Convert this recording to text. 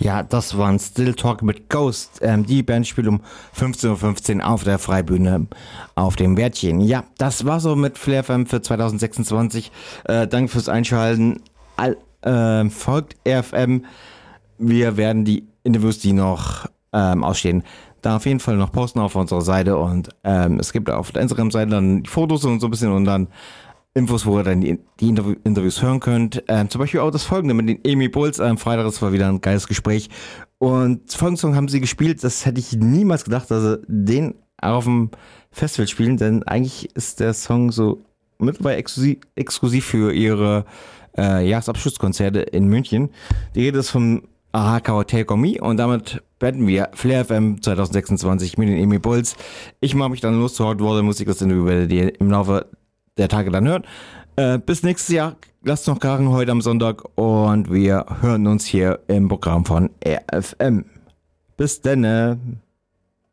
Ja, das waren Still Talk mit Ghost. Die Band spielt um 15:15 Uhr auf der Freibühne auf dem Wärtchen. Ja, das war so mit Flair FM für 2026. Danke fürs Einschalten. Folgt RFM. Wir werden die Interviews, die noch ausstehen, da auf jeden Fall noch posten auf unserer Seite. Und es gibt auf der Instagram-Seite dann die Fotos und so ein bisschen und dann Infos, wo ihr dann die Interviews hören könnt. Zum Beispiel auch das folgende mit den Amy Bulls am Freitag, das war wieder ein geiles Gespräch. Und folgenden Song haben sie gespielt, das hätte ich niemals gedacht, dass sie den auf dem Festival spielen, denn eigentlich ist der Song so mittlerweile exklusiv für ihre Jahresabschlusskonzerte in München. Die Rede ist vom AHK Take On Me und damit beenden wir Flair FM 2026 mit den Amy Bulls. Ich mache mich dann los zu Hot Water Musik, das Interview werdet ihr im Laufe der Tage dann hören. Bis nächstes Jahr. Lasst noch krachen heute am Sonntag und wir hören uns hier im Programm von RFM. Bis dann.